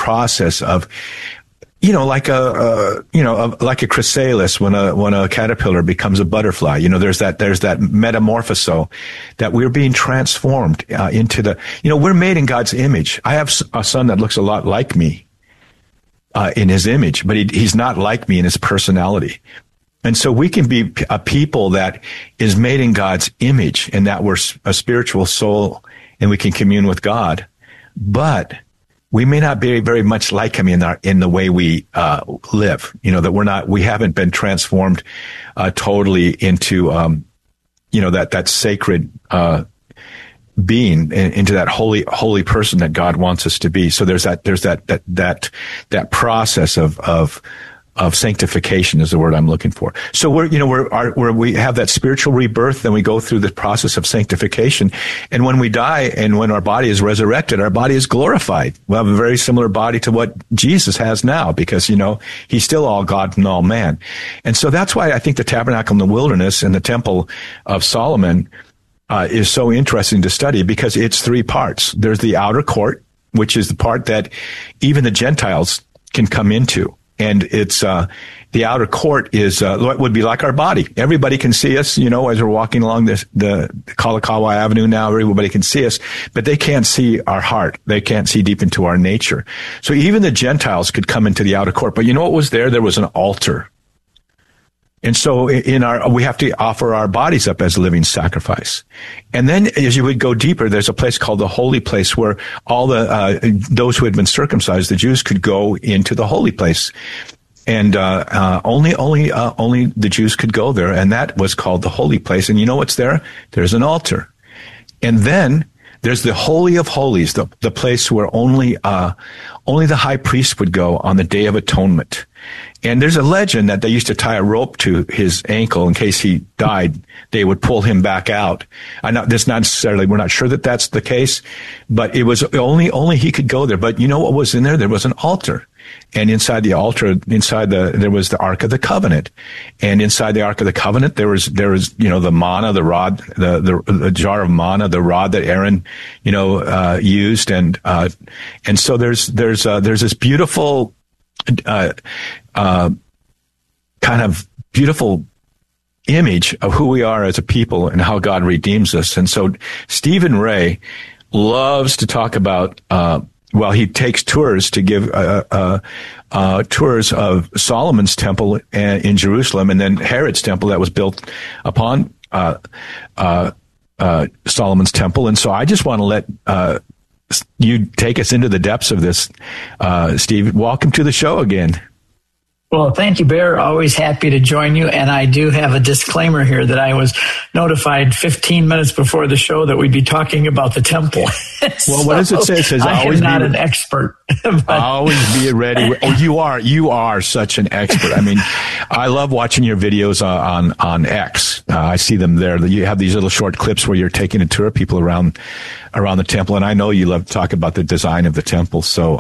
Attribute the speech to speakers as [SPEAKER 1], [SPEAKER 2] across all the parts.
[SPEAKER 1] process of, like a chrysalis when a caterpillar becomes a butterfly. There's that metamorphoso that we're being transformed into we're made in God's image. I have a son that looks a lot like me in his image, but he's not like me in his personality. And so we can be a people that is made in God's image, and that we're a spiritual soul and we can commune with God. But we may not be very much like him in the way we live. That we haven't been transformed totally into that sacred being, into that holy person that God wants us to be. So there's that process of sanctification is the word I'm looking for. So we have that spiritual rebirth, then we go through the process of sanctification. And when we die and when our body is resurrected, our body is glorified. We'll have a very similar body to what Jesus has now, because, he's still all God and all man. And so that's why I think the tabernacle in the wilderness and the temple of Solomon is so interesting to study, because it's three parts. There's the outer court, which is the part that even the Gentiles can come into. And it's, the outer court is, what would be like our body. Everybody can see us, as we're walking along the Kalakaua Avenue now, everybody can see us, but they can't see our heart. They can't see deep into our nature. So even the Gentiles could come into the outer court. But you know what was there? There was an altar. And so we have to offer our bodies up as a living sacrifice. And then as you would go deeper, there's a place called the holy place where all those who had been circumcised, the Jews, could go into the holy place. And, only the Jews could go there. And that was called the holy place. And you know what's there? There's an altar. And then there's the Holy of Holies, the place where only the high priest would go on the Day of Atonement. And there's a legend that they used to tie a rope to his ankle in case he died. They would pull him back out. That's not necessarily, we're not sure that that's the case, but it was only he could go there. But you know what was in there? There was an altar. And inside the altar, there was the Ark of the Covenant. And inside the Ark of the Covenant, there was, the manna, the rod, the jar of manna, the rod that Aaron, used. And so there's this beautiful, kind of beautiful image of who we are as a people and how God redeems us. And so Stephen Ray loves to talk about, he takes tours to give tours of Solomon's temple in Jerusalem, and then Herod's temple that was built upon Solomon's temple. And so I just want to let you take us into the depths of this. Steve, welcome to the show again.
[SPEAKER 2] Well, thank you, Bear. Always happy to join you. And I do have a disclaimer here that I was notified 15 minutes before the show that we'd be talking about the temple.
[SPEAKER 1] Well, what does it say? It says,
[SPEAKER 2] I am not an expert.
[SPEAKER 1] Always be ready. Oh, you are such an expert. I mean, I love watching your videos on X. I see them there. You have these little short clips where you're taking a tour of people around the temple. And I know you love to talk about the design of the temple. So,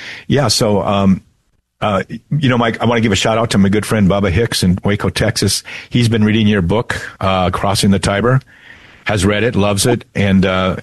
[SPEAKER 1] Mike, I want to give a shout out to my good friend Bubba Hicks in Waco, Texas. He's been reading your book, Crossing the Tiber, has read it, loves it. And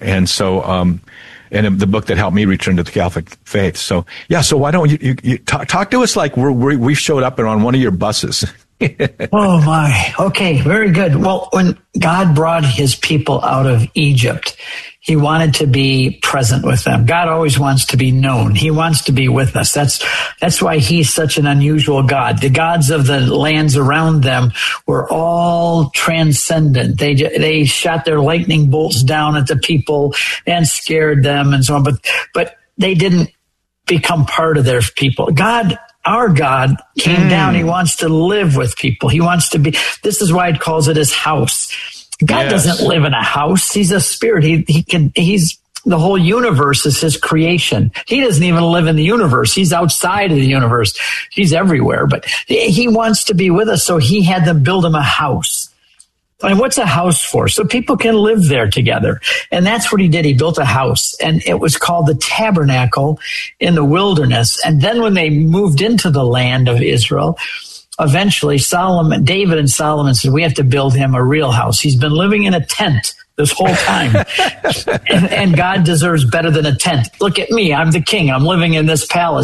[SPEAKER 1] the book that helped me return to the Catholic faith. So why don't you talk to us like we showed up on one of your buses?
[SPEAKER 2] Oh my. Okay. Very good. Well, when God brought his people out of Egypt, he wanted to be present with them. God always wants to be known. He wants to be with us. That's why he's such an unusual God. The gods of the lands around them were all transcendent. They shot their lightning bolts down at the people and scared them and so on, but they didn't become part of their people. Our God came down. He wants to live with people. He wants to be, this is why it calls it his house. God doesn't live in a house. He's a spirit. He's the whole universe is his creation. He doesn't even live in the universe. He's outside of the universe. He's everywhere, but he wants to be with us. So he had them build him a house. And what's a house for? So people can live there together. And that's what he did. He built a house, and it was called the tabernacle in the wilderness. And then when they moved into the land of Israel, eventually David and Solomon said, we have to build him a real house. He's been living in a tent this whole time. and God deserves better than a tent. Look at me. I'm the king. I'm living in this palace.